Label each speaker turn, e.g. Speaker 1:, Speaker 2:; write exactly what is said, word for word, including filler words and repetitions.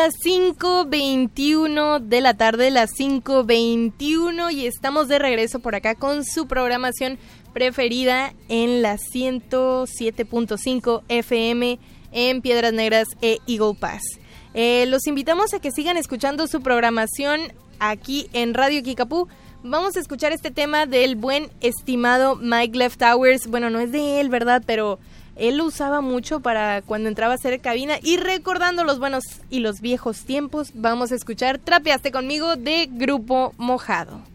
Speaker 1: Las cinco veintiuno de la tarde, las cinco veintiuno, y estamos de regreso por acá con su programación preferida en la ciento siete punto cinco F M en Piedras Negras e Eagle Pass. Eh, los invitamos a que sigan escuchando su programación aquí en Radio Kickapoo. Vamos a escuchar este tema del buen estimado Mike Leftovers. Bueno, no es de él, ¿verdad? Pero él lo usaba mucho para cuando entraba a hacer cabina. Y recordando los buenos y los viejos tiempos, vamos a escuchar Trapeaste Conmigo de Grupo Mojado.